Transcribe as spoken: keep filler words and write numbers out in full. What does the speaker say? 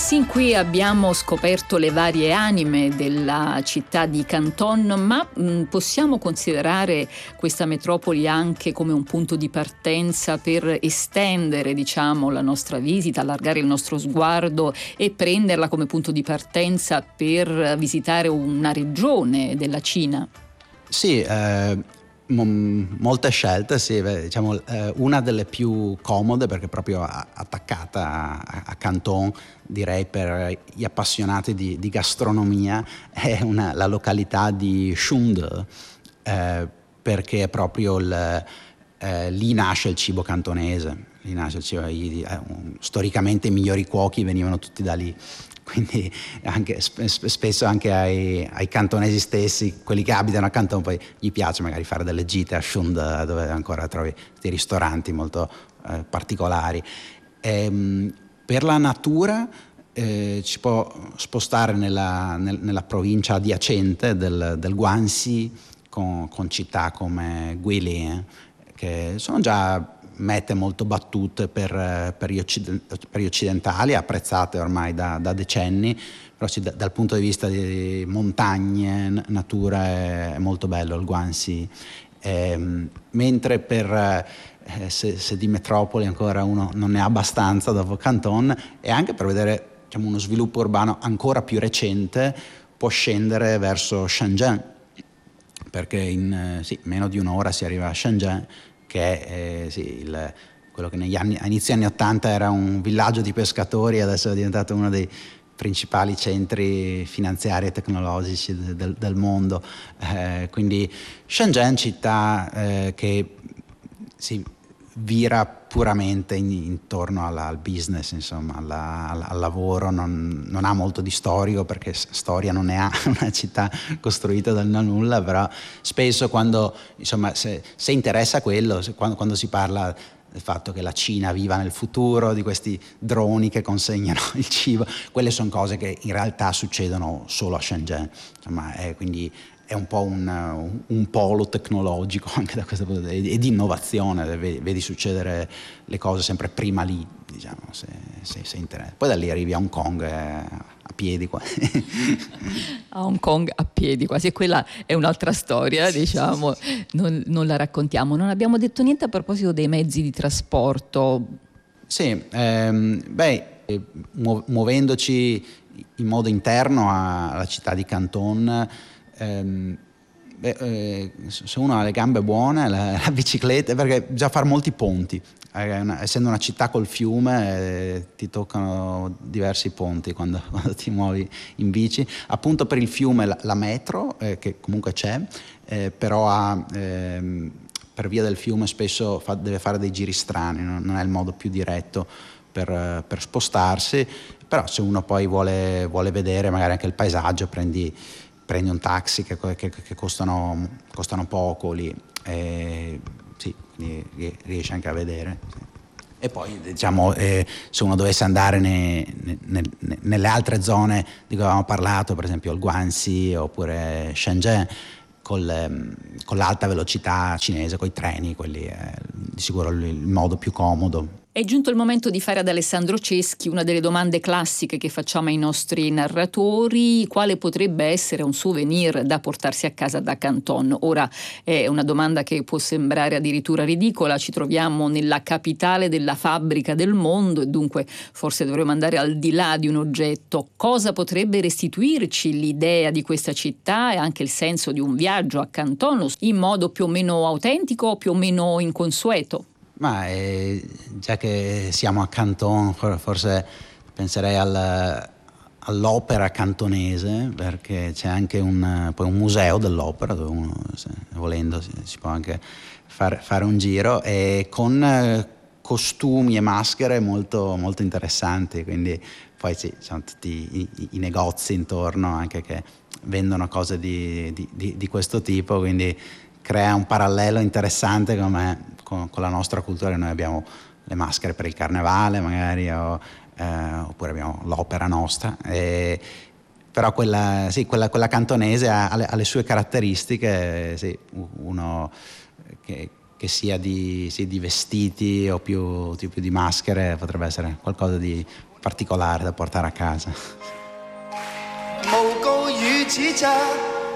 Sin qui abbiamo scoperto le varie anime della città di Canton, ma mh, possiamo considerare questa metropoli anche come un punto di partenza per estendere, diciamo, la nostra visita, allargare il nostro sguardo e prenderla come punto di partenza per visitare una regione della Cina? Sì, eh, m- molte scelte, sì, beh, diciamo, eh, una delle più comode perché proprio a- attaccata a, a Canton, direi per gli appassionati di, di gastronomia, è una, la località di Shunde, eh, perché è proprio il, eh, lì nasce il cibo cantonese, lì nasce il cibo, i, eh, um, storicamente i migliori cuochi venivano tutti da lì. Quindi anche, spesso anche ai, ai cantonesi stessi, quelli che abitano a Canton, poi gli piace magari fare delle gite a Shunde, dove ancora trovi dei ristoranti molto eh, particolari. E, per la natura eh, ci può spostare nella, nel, nella provincia adiacente del, del Guangxi, con, con città come Guilin, che sono già mete molto battute per, per, gli, occident- per gli occidentali, apprezzate ormai da, da decenni, però sì, da, dal punto di vista di montagne, n- natura è, è molto bello il Guangxi. Eh, mentre per eh, se, se di metropoli ancora uno non ne ha abbastanza dopo Canton, e anche per vedere, diciamo, uno sviluppo urbano ancora più recente, può scendere verso Shenzhen, perché in eh, sì, meno di un'ora si arriva a Shenzhen, che è eh, sì, il, quello che negli anni, a inizi anni ottanta era un villaggio di pescatori, adesso è diventato uno dei principali centri finanziari e tecnologici del, del, del mondo. Eh, quindi Shenzhen, città eh, che si vira puramente in, intorno alla, al business, insomma, alla, al, al lavoro, non, non ha molto di storico, perché storia non ne ha, una città costruita dal nulla, però spesso quando, insomma, se, se interessa quello, se, quando, quando si parla del fatto che la Cina viva nel futuro, di questi droni che consegnano il cibo, quelle sono cose che in realtà succedono solo a Shenzhen, insomma, è, quindi è un po' un, un, un polo tecnologico anche da questo punto di vista, e di innovazione, vedi, vedi succedere le cose sempre prima lì, diciamo, se, se, se interessa. Poi da lì arrivi a Hong Kong eh, a piedi qua. A Hong Kong a piedi quasi, e quella è un'altra storia, diciamo, non, non la raccontiamo. Non abbiamo detto niente a proposito dei mezzi di trasporto. Sì, ehm, beh, muovendoci in modo interno alla città di Canton, ehm, beh, eh, se uno ha le gambe buone, la, la bicicletta, perché bisogna fare molti ponti, eh, una, essendo una città col fiume eh, ti toccano diversi ponti quando, quando ti muovi in bici, appunto per il fiume la, la metro eh, che comunque c'è, eh, però ha ehm, per via del fiume spesso fa, deve fare dei giri strani, non, non è il modo più diretto per, per spostarsi, però se uno poi vuole, vuole vedere magari anche il paesaggio, prendi, prendi un taxi che, che, che costano, costano poco lì, e, sì, quindi riesci anche a vedere. Sì. E poi diciamo eh, se uno dovesse andare ne, ne, ne, nelle altre zone di cui avevamo parlato, per esempio il Guangxi oppure Shenzhen, Col, con l'alta velocità cinese, con i treni, quelli è di sicuro il, il modo più comodo. È giunto il momento di fare ad Alessandro Ceschi una delle domande classiche che facciamo ai nostri narratori: quale potrebbe essere un souvenir da portarsi a casa da Canton? Ora è una domanda che può sembrare addirittura ridicola, ci troviamo nella capitale della fabbrica del mondo e dunque forse dovremmo andare al di là di un oggetto. Cosa potrebbe restituirci l'idea di questa città e anche il senso di un viaggio a Canton in modo più o meno autentico o più o meno inconsueto? Ma eh, già che siamo a Canton, forse penserei al, all'opera cantonese, perché c'è anche un, poi un museo dell'opera dove uno, se, volendo, si, si può anche fare, fare un giro, e con costumi e maschere molto, molto interessanti, quindi poi sì, ci sono tutti i, i, i negozi intorno anche che vendono cose di, di, di, di questo tipo, quindi crea un parallelo interessante come con, con la nostra cultura. Noi abbiamo le maschere per il carnevale magari, o, eh, oppure abbiamo l'opera nostra, e, però quella, sì, quella, quella cantonese ha, ha, le, ha le sue caratteristiche, sì, uno che, che sia di, sì, di vestiti o più, più di maschere potrebbe essere qualcosa di particolare da portare a casa. 诬告與指責